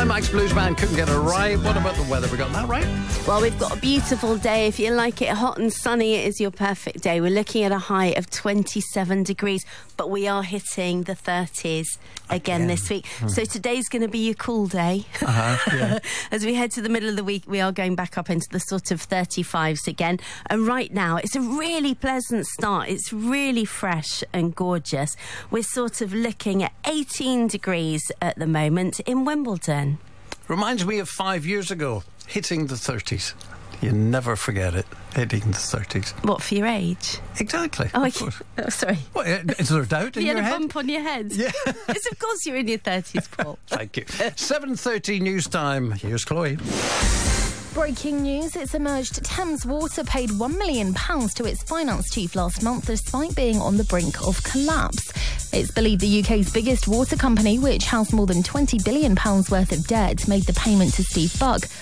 Climax Blues Band couldn't get it right. What about the weather? We got that right? Well, we've got a beautiful day. If you like it hot and sunny, it is your perfect day. We're looking at a high of 27 degrees, but we are hitting the 30s again this week. So today's going to be your cool day. Yeah. As we head to the middle of the week, we are going back up into the sort of 35s again. And right now, it's a really pleasant start. It's really fresh and gorgeous. We're sort of looking at 18 degrees at the moment in Wimbledon. Reminds me of 5 years ago, hitting the 30s. You never forget it, hitting the 30s. What, for your age? Exactly. Oh, of course. Oh, sorry. What, is there a doubt in You your had a head? bump on your head. Yeah. Yes, of course you're in your 30s, Paul. Thank you. 7:30 news time. Here's Chloe. Breaking news, it's emerged Thames Water paid £1 million to its finance chief last month despite being on the brink of collapse. It's believed the UK's biggest water company, which housed more than £20 billion worth of debt, made the payment to Steve Buck.